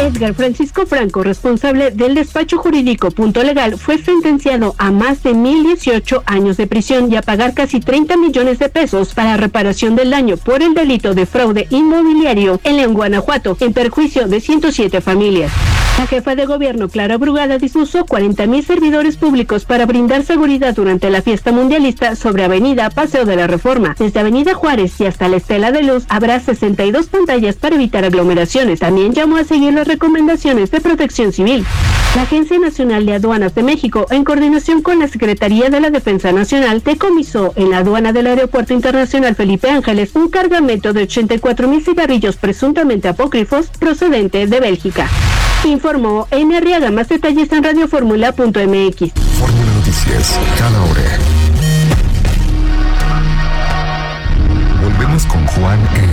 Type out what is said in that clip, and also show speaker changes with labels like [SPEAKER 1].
[SPEAKER 1] Edgar Francisco Franco, responsable del despacho jurídico Punto Legal, fue sentenciado a más de 1,018 años de prisión y a pagar casi 30 millones de pesos para reparación del daño por el delito de fraude inmobiliario en León, Guanajuato, en perjuicio de 107 familias. La jefa de gobierno, Clara Brugada, dispuso 40,000 servidores públicos para brindar seguridad durante la fiesta mundialista sobre Avenida Paseo de la Reforma. Desde Avenida Juárez y hasta la Estela de Luz habrá 62 pantallas para evitar aglomeraciones. También llamó a seguir las recomendaciones de Protección Civil. La Agencia Nacional de Aduanas de México, en coordinación con la Secretaría de la Defensa Nacional, decomisó en la aduana del Aeropuerto Internacional Felipe Ángeles un cargamento de 84,000 cigarrillos presuntamente apócrifos procedente de Bélgica. Informó N. Arriaga. Más detalles en radioformula.mx.
[SPEAKER 2] Fórmula Noticias, cada hora. Volvemos con Juan E.